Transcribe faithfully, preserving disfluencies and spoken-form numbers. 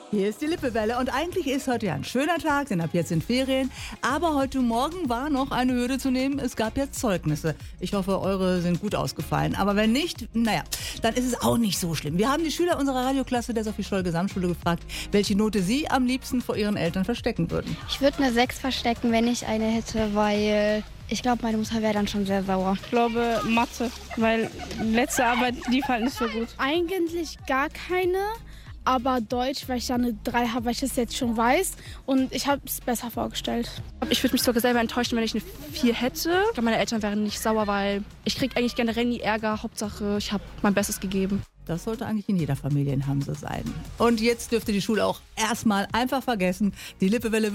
Hier ist die Lippewelle und eigentlich ist heute ja ein schöner Tag, denn ab jetzt sind Ferien. Aber heute Morgen war noch eine Hürde zu nehmen. Es gab ja Zeugnisse. Ich hoffe, eure sind gut ausgefallen. Aber wenn nicht, naja, dann ist es auch nicht so schlimm. Wir haben die Schüler unserer Radioklasse der Sophie-Scholl-Gesamtschule gefragt, welche Note sie am liebsten vor ihren Eltern verstecken würden. Ich würde eine sechs verstecken, wenn ich eine hätte, weil ich glaube, meine Mutter wäre dann schon sehr sauer. Ich glaube Mathe, weil letzte Arbeit lief halt nicht so gut. Eigentlich gar keine. Aber Deutsch, weil ich da eine drei habe, weil ich das jetzt schon weiß. Und ich habe es besser vorgestellt. Ich würde mich sogar selber enttäuschen, wenn ich eine vier hätte. Ich glaube, meine Eltern wären nicht sauer, weil ich kriege eigentlich generell nie Ärger. Hauptsache, ich habe mein Bestes gegeben. Das sollte eigentlich in jeder Familie in Hamse sein. Und jetzt dürfte die Schule auch erstmal einfach vergessen. Die Lippewelle